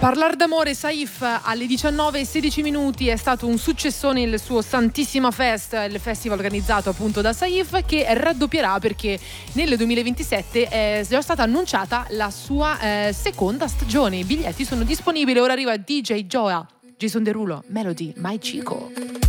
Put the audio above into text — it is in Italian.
Parlar d'amore, Saif alle 19:16 è stato un successone il suo Santissima Fest, il festival organizzato appunto da Saif, che raddoppierà perché nel 2027 è già stata annunciata la sua seconda stagione. I biglietti sono disponibili, ora arriva DJ Joa, Jason Derulo, Melody, My Chico.